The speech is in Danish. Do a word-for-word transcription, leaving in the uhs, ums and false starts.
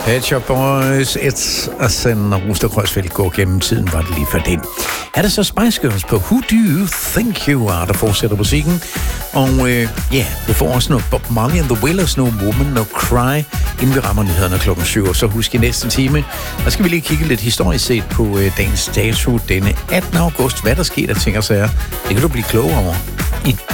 Pet Shop Boys, It's a Sin, og Rooster Kreuzfeldt går gennem tiden, var det lige for det. Er det så Spice Girls på Who Do You Think You Are, der fortsætter musikken. Og øh, ja, yeah, vi får også noget Bob Marley and the Wailers, No Woman, No Cry, inden vi rammer nyhederne klokken syv. Og så husk i næste time, der skal vi lige kigge lidt historisk set på øh, dagens dato, denne attende august. Hvad der sker, der tænker sig, det kan du blive klogere over i